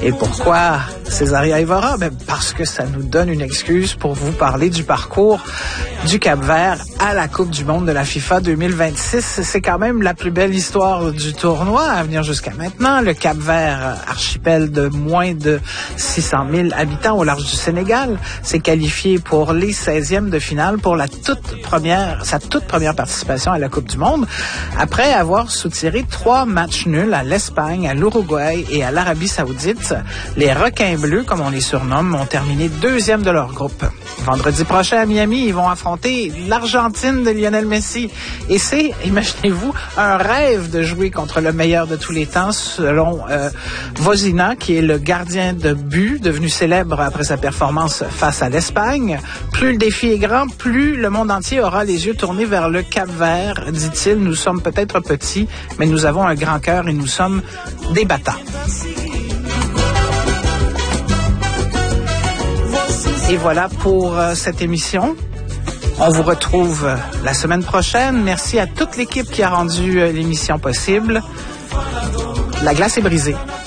Et pourquoi Césaria Évora? Parce que ça nous donne une excuse pour vous parler du parcours du Cap-Vert à la Coupe du monde de la FIFA 2026. C'est quand même la plus belle histoire du tournoi à venir jusqu'à maintenant. Le Cap-Vert, archipel de moins de 600 000 habitants au large du Sénégal, s'est qualifié pour les 16e de finale pour sa toute première participation à la Coupe du monde, après avoir soutiré 3 matchs nuls à l'Espagne, à l'Uruguay et à l'Arabie Saoudite. Les requins bleus, comme on les surnomme, ont terminé 2e de leur groupe. Vendredi prochain à Miami, ils vont affronter l'Argentine de Lionel Messi. Et c'est, imaginez-vous, un rêve de jouer contre le meilleur de tous les temps, selon Vozina, qui est le gardien de but, devenu célèbre après sa performance face à l'Espagne. Plus le défi est grand, plus le monde entier aura les yeux tournés vers le Cap-Vert, dit-il. Nous sommes peut-être petits, mais nous avons un grand cœur et nous sommes des battants. Et voilà pour cette émission. On vous retrouve la semaine prochaine. Merci à toute l'équipe qui a rendu l'émission possible. La glace est brisée.